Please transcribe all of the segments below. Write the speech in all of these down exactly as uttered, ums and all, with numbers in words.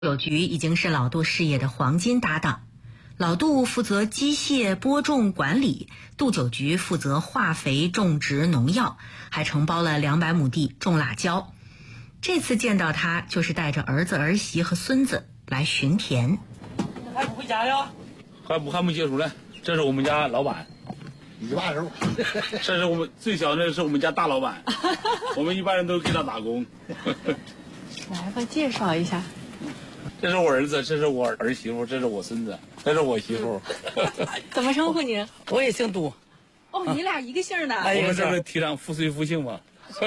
有局已经是老杜事业的黄金搭档，老杜负责机械播种管理，杜酒局负责化肥种植农药，还承包了两百亩地种辣椒。这次见到他，就是带着儿子儿媳和孙子来巡田。 还不回家呀？还不还没结束呢。这是我们家老板， 你爸是？ 这是我们最小的是我们家大老板，我们一般人都给他打工。 来吧，介绍一下。 这是我儿子，这是我儿媳妇，这是我孙子，这是我媳妇。 怎么称呼你？ 我也姓杜。 哦，你俩一个姓的。 我们这是提倡父随父姓嘛。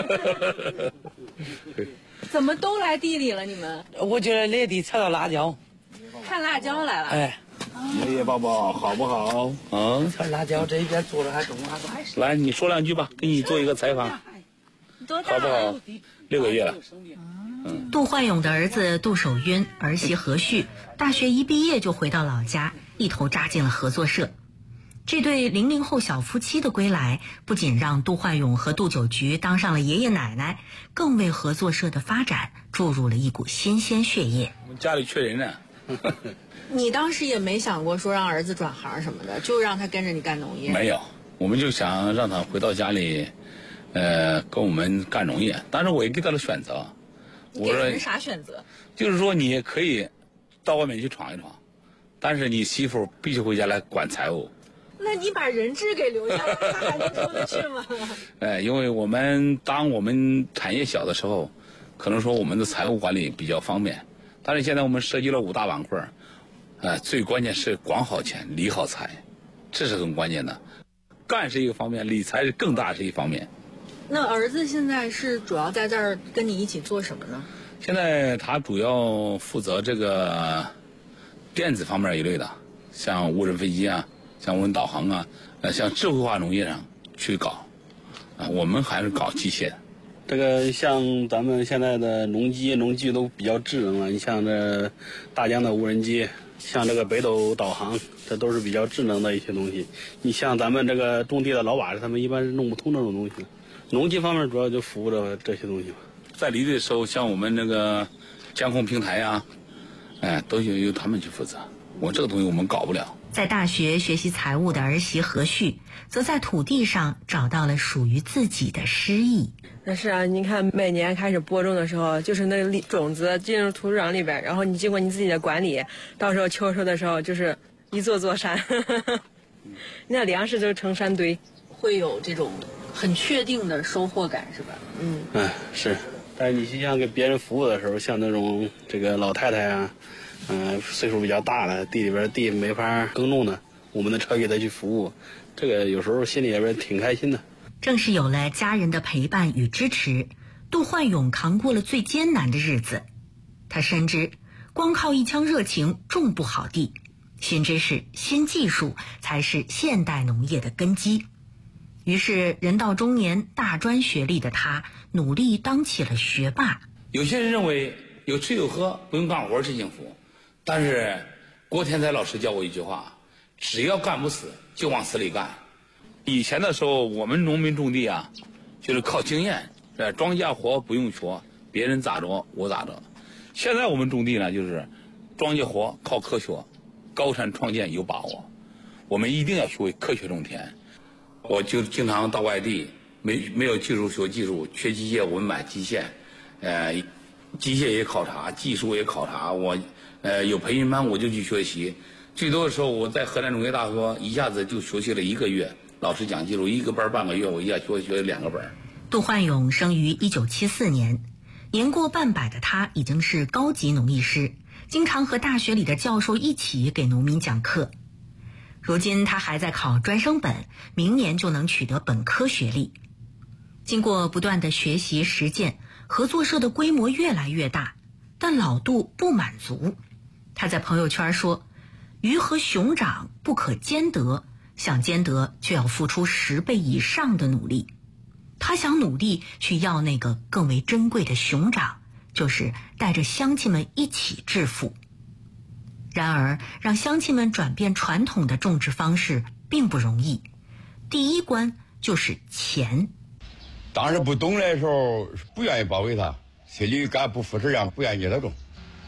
怎么都来地里了？你们？ 我觉得来地采到辣椒， 看辣椒来了。 哎， 爷爷宝宝好不好？嗯， 采辣椒这边做的还中啊。 来，你说两句吧，给你做一个采访。 多大？ 好不好？六个月了。 嗯、杜焕勇的儿子杜守晕，儿媳何旭，大学一毕业就回到老家，一头扎进了合作社。这对零零后小夫妻的归来，不仅让杜焕勇和杜酒局当上了爷爷奶奶，更为合作社的发展注入了一股新鲜血液。 我们家里缺人呢。 你当时也没想过说让儿子转行什么的，就让他跟着你干农业？ 没有，我们就想让他回到家里，呃，跟我们干农业。但是我也给他了选择。 你给人啥选择？ 就是说，你可以到外面去闯一闯，但是你媳妇必须回家来管财务。 那你把人质给留下来，他还能出得去吗？ 哎，因为我们当我们产业小的时候，可能说我们的财务管理比较方便，但是现在我们涉及了五大板块，呃，最关键是管好钱，理好财，这是很关键的。干是一个方面，理财是更大是一方面。 那儿子现在是主要在这儿跟你一起做什么呢？ 现在他主要负责这个电子方面一类的，像无人飞机啊，像无人导航啊，呃，像智慧化农业上去搞，啊，我们还是搞机械的。 这个像咱们现在的农机、农具都比较智能了，你像这大疆的无人机，像这个北斗导航，这都是比较智能的一些东西。你像咱们这个种地的老把式，他们一般是弄不通这种东西。农机方面主要就服务着这些东西吧。 在离地的时候，像我们这个监控平台啊，哎，都由由他们去负责。我这个东西我们搞不了。 在大学学习财务的儿媳何旭，则在土地上找到了属于自己的诗意。 那是啊，你看每年开始播种的时候，就是那个种子进入土壤里边，然后你经过你自己的管理，到时候秋收的时候就是一座座山。那粮食就是成山堆， 会有这种很确定的收获感，是吧？ 嗯， 哎是。但是你像给别人服务的时候，像那种这个老太太啊，嗯、呃，岁数比较大了，地里边地没法耕种的，我们的车给他去服务，这个有时候心里边挺开心的。 正是有了家人的陪伴与支持，杜焕勇扛过了最艰难的日子。他深知，光靠一腔热情种不好地，新知识、新技术才是现代农业的根基。于是人到中年大专学历的他努力当起了学霸。 有些人认为有吃有喝不用干活是幸福，但是郭天才老师教我一句话，只要干不死就往死里干。以前的时候我们农民种地啊，就是靠经验，庄稼活不用学，别人咋着我咋着。现在我们种地呢，就是庄稼活靠科学，高产创建有把握。我们一定要学会科学种田。我就经常到外地，没没有技术学技术，缺机械我们买机械，呃，机械也考察，技术也考察。我呃有培训班我就去学习，最多的时候我在河南农业大学一下子就学习了一个月，老师讲技术一个班半个月，我一下学学两个班。 杜焕勇生于一九七四年，年过半百的他已经是高级农艺师，经常和大学里的教授一起给农民讲课。如今他还在考专升本，明年就能取得本科学历。经过不断的学习实践，合作社的规模越来越大，但老杜不满足。他在朋友圈说，鱼和熊掌不可兼得，想兼得就要付出十倍以上的努力。他想努力去要那个更为珍贵的熊掌，就是带着乡亲们一起致富。然而，让乡亲们转变传统的种植方式并不容易。第一关就是钱。 当时不懂的时候，不愿意包给他，心里干不负责任，不愿意给他种。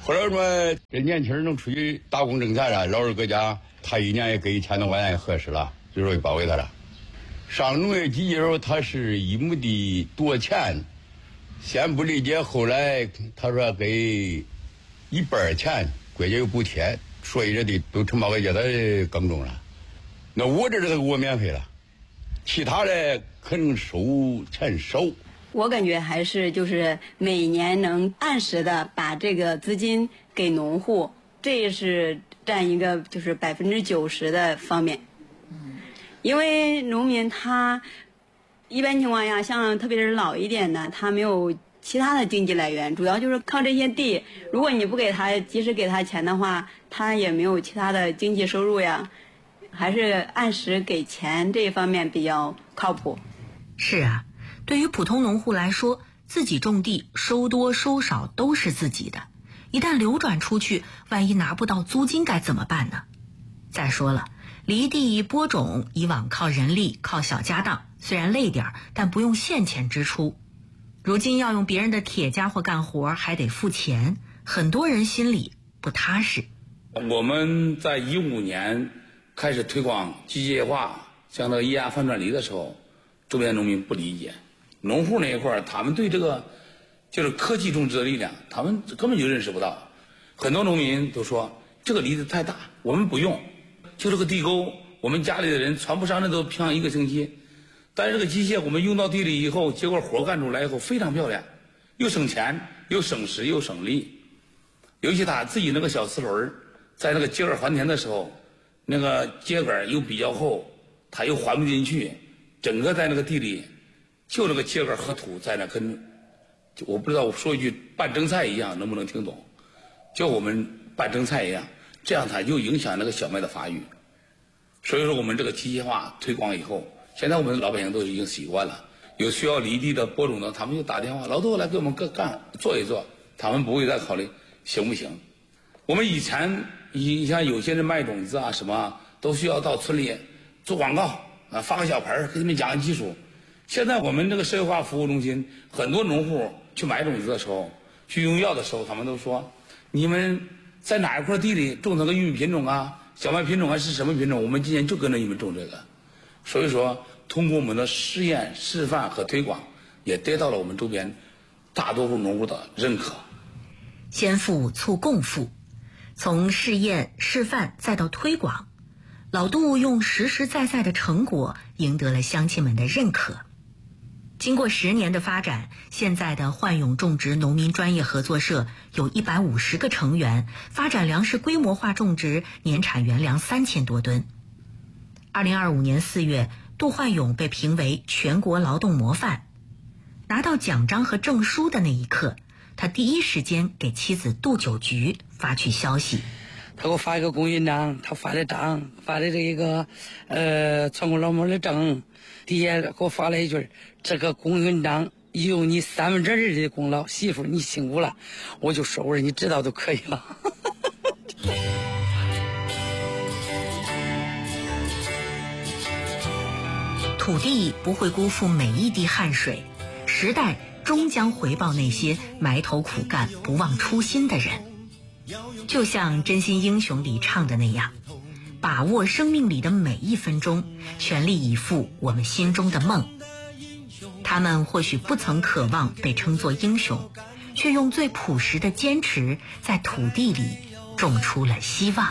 后来么这年轻人能出去打工挣钱了，老人搁家，他一年也给一千多块钱也合适了，所以说就包给他了。上农业机器的时候，他是一亩地多钱，先不理解，后来他说给一半钱，国家有补贴，所以这地都承包给叫他耕种了。那我这是他给我免费了，其他的可能收钱少。 我感觉还是就是每年能按时的把这个资金给农户，这也是占一个就是百分之九十的方面。因为农民他一般情况下，像特别是老一点的，他没有其他的经济来源，主要就是靠这些地。如果你不给他及时给他钱的话，他也没有其他的经济收入呀。还是按时给钱这一方面比较靠谱。 是啊，对于普通农户来说，自己种地收多收少都是自己的，一旦流转出去，万一拿不到租金该怎么办呢？再说了，犁地播种以往靠人力靠小家当，虽然累点但不用现钱支出，如今要用别人的铁家伙干活还得付钱，很多人心里不踏实。 我们在一五年开始推广机械化，像那个液压翻转犁的时候，周边农民不理解，农户那一块他们对这个就是科技种植的力量，他们根本就认识不到。很多农民都说这个犁子太大，我们不用，就这个地沟，我们家里的人传不上，那都平一个星期。但是这个机械我们用到地里以后，结果活干出来以后非常漂亮，又省钱又省时又省力。尤其他自己那个小四轮，在那个接杆还田的时候，那个秸秆又比较厚，它又还不进去，整个在那个地里，就那个秸秆和土在那跟，我不知道我说一句拌蒸菜一样能不能听懂，就我们拌蒸菜一样，这样它就影响那个小麦的发育。所以说我们这个机械化推广以后，现在我们老百姓都已经习惯了，有需要犁地的播种的，他们就打电话，老豆来给我们干干做一做，他们不会再考虑行不行。我们以前你像有些人卖种子啊什么，都需要到村里做广告啊，发个小牌给你们讲技术。现在我们这个社会化服务中心，很多农户去买种子的时候，去用药的时候，他们都说你们在哪一块地里种那个玉米品种啊，小麦品种还是什么品种，我们今年就跟着你们种这个。所以说通过我们的试验示范和推广，也得到了我们周边大多数农户的认可。 先富促共富，从试验示范再到推广，老杜用实实在在的成果赢得了乡亲们的认可。经过十年的发展，现在的焕永种植农民专业合作社有一百五十个成员，发展粮食规模化种植，年产原粮三千多吨。二零二五年四月，杜焕永被评为全国劳动模范。拿到奖章和证书的那一刻，他第一时间给妻子杜九菊发去消息。 他给我发一个公印章，他发的章，发的这一个呃全国劳模的证，底下给我发了一句：“这个公印章有你三分之二的功劳，媳妇你辛苦了。”我就说：“我说你知道就可以了。” 土地不会辜负每一滴汗水，时代终将回报那些埋头苦干、不忘初心的人。就像《真心英雄》里唱的那样，把握生命里的每一分钟，全力以赴我们心中的梦。他们或许不曾渴望被称作英雄，却用最朴实的坚持，在土地里种出了希望。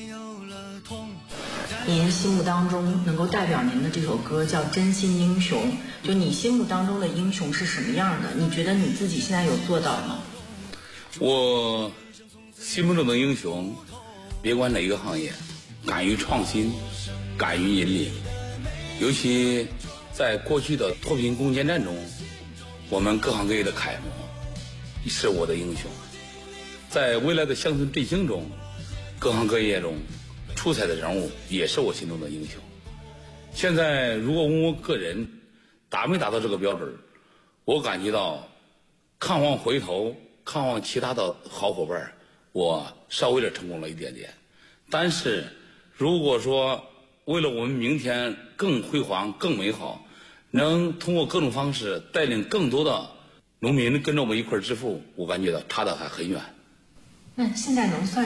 您心目当中能够代表您的这首歌叫《真心英雄》，就你心目当中的英雄是什么样的？你觉得你自己现在有做到吗？ 我心目中的英雄，别管哪个行业，敢于创新，敢于引领。尤其在过去的脱贫攻坚战中，我们各行各业的楷模是我的英雄。在未来的乡村振兴中，各行各业中出彩的人物也是我心中的英雄。现在如果问我个人达没达到这个标准，我感觉到看望回头，看望其他的好伙伴，我稍微的成功了一点点。但是如果说为了我们明天更辉煌更美好，能通过各种方式带领更多的农民跟着我们一块儿致富，我感觉到差得还很远。 那现在能算